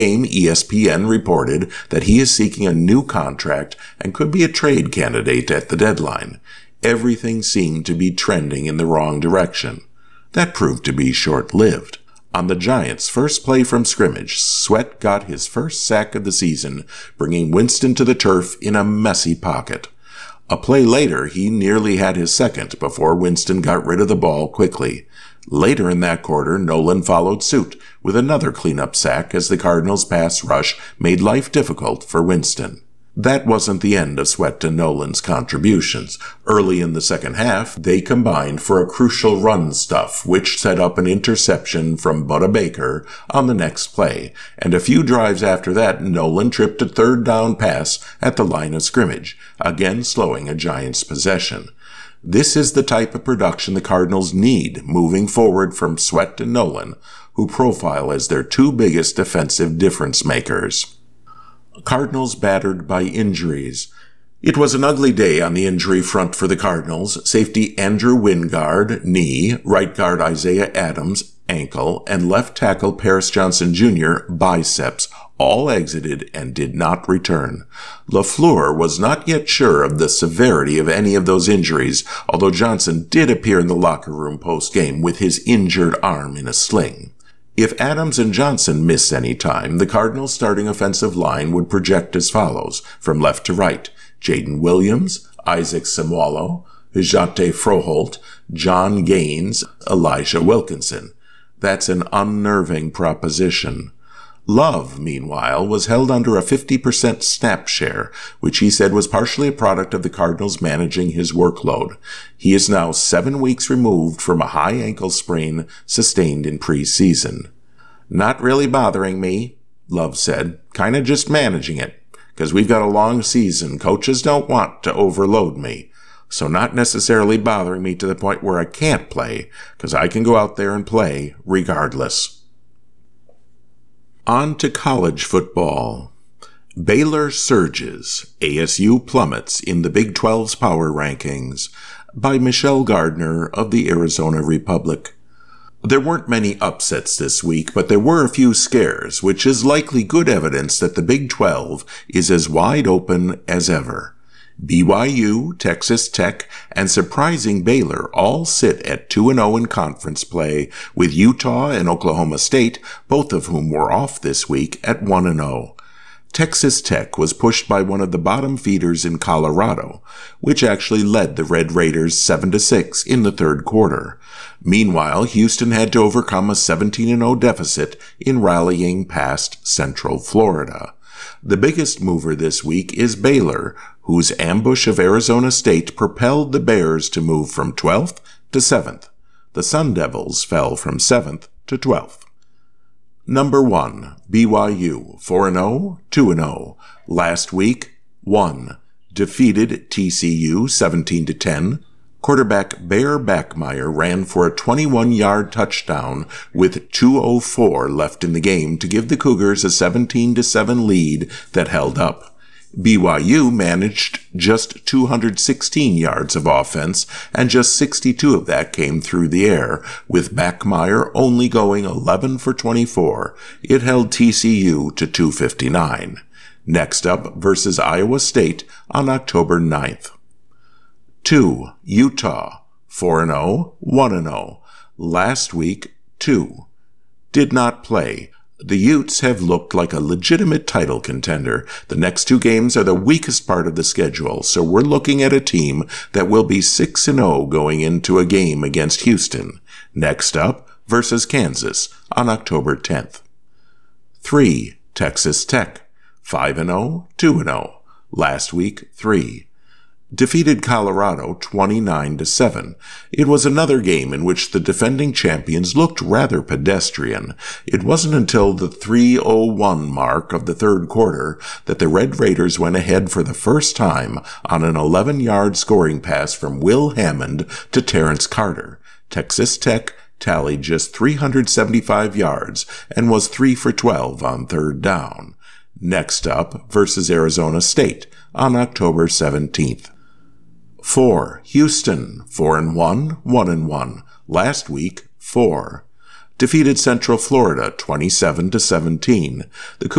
ESPN reported that he is seeking a new contract and could be a trade candidate at the deadline. Everything seemed to be trending in the wrong direction. That proved to be short-lived. On the Giants' first play from scrimmage, Sweat got his first sack of the season, bringing Winston to the turf in a messy pocket. A play later, he nearly had his second before Winston got rid of the ball quickly. Later in that quarter, Nolan followed suit with another cleanup sack as the Cardinals' pass rush made life difficult for Winston. That wasn't the end of Sweat and Nolan's contributions. Early in the second half, they combined for a crucial run stuff, which set up an interception from Budda Baker on the next play, and a few drives after that, Nolan tripped a third down pass at the line of scrimmage, again slowing a Giants' possession. This is the type of production the Cardinals need moving forward from Sweat and Nolan, who profile as their two biggest defensive difference makers. Cardinals battered by injuries. It was an ugly day on the injury front for the Cardinals. Safety Andrew Wingard, knee, right guard Isaiah Adams, ankle, and left tackle Paris Johnson Jr., biceps, all exited and did not return. LaFleur was not yet sure of the severity of any of those injuries, although Johnson did appear in the locker room post-game with his injured arm in a sling. If Adams and Johnson miss any time, the Cardinals' starting offensive line would project as follows, from left to right: Jaden Williams, Isaac Seumalo, Hajate Froholt, John Gaines, Elijah Wilkinson. That's an unnerving proposition. Love, meanwhile, was held under a 50% snap share, which he said was partially a product of the Cardinals managing his workload. He is now 7 weeks removed from a high ankle sprain sustained in preseason. "Not really bothering me," Love said. "Kinda just managing it. 'Cause we've got a long season. Coaches don't want to overload me. So not necessarily bothering me to the point where I can't play, 'cause I can go out there and play regardless." On to college football. Baylor surges, ASU plummets in the Big 12's power rankings, by Michelle Gardner of the Arizona Republic. There weren't many upsets this week, but there were a few scares, which is likely good evidence that the Big 12 is as wide open as ever. BYU, Texas Tech, and surprising Baylor all sit at 2-0 in conference play, with Utah and Oklahoma State, both of whom were off this week, at 1-0. Texas Tech was pushed by one of the bottom feeders in Colorado, which actually led the Red Raiders 7-6 in the third quarter. Meanwhile, Houston had to overcome a 17-0 deficit in rallying past Central Florida. The biggest mover this week is Baylor, whose ambush of Arizona State propelled the Bears to move from 12th to 7th. The Sun Devils fell from 7th to 12th. Number 1, BYU, 4-0, 2-0. Last week, won. Defeated TCU 17-10. Quarterback Bear Backmeyer ran for a 21-yard touchdown with 2:04 left in the game to give the Cougars a 17-7 lead that held up. BYU managed just 216 yards of offense, and just 62 of that came through the air, with Backmeyer only going 11 for 24. It held TCU to 259. Next up versus Iowa State on October 9th. 2. Utah, 4-0, 1-0. Last week, 2. Did not play. The Utes have looked like a legitimate title contender. The next 2 games are the weakest part of the schedule, so we're looking at a team that will be 6-0 going into a game against Houston. Next up, versus Kansas on October 10th. 3. Texas Tech, 5-0, 2-0. Last week, 3. Defeated Colorado 29-7. It was another game in which the defending champions looked rather pedestrian. It wasn't until the 3:01 mark of the third quarter that the Red Raiders went ahead for the first time on an 11-yard scoring pass from Will Hammond to Terrence Carter. Texas Tech tallied just 375 yards and was 3 for 12 on third down. Next up, versus Arizona State on October 17th. 4. Houston, 4-1, 1-1. Last week, 4. defeated Central Florida 27-17. The